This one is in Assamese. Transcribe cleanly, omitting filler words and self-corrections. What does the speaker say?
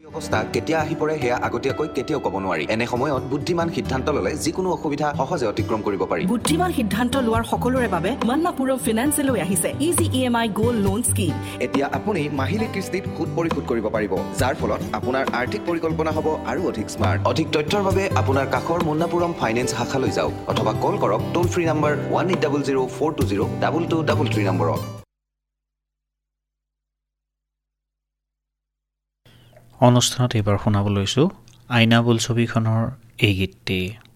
অৱস্থা কেতিয়া আহি পৰে সেয়া আগতীয়াকৈ কেতিয়াও ক'ব নোৱাৰি। এনে সময়ত বুদ্ধিমান সিদ্ধান্ত ল'লে যিকোনো অসুবিধা সহজে অতিক্ৰম কৰিব পাৰি। বুদ্ধিমান সিদ্ধান্ত লোৱাৰ সকলোৰে বাবে মান্নাপুৰম ফিনান্সে লৈ আহিছে easy EMI gold loan scheme. এতিয়া আপুনি মাহিলী কিস্তিত সুদ পৰিশোধ কৰিব পাৰিব, যাৰ ফলত আপোনাৰ আৰ্থিক পৰিকল্পনা হ'ব আৰু অধিক স্মাৰ্ট। অধিক তথ্যৰ বাবে আপোনাৰ কাষৰ মান্নাপুৰম ফাইনেন্স শাখালৈ যাওক অথবা কল কৰক টোল ফ্ৰী নম্বৰ 1800-420-2233 নম্বৰত। অনুষ্ঠানত এইবাৰ শুনাব লৈছোঁ আইনা বোল ছবিখনৰ এই গীতটি।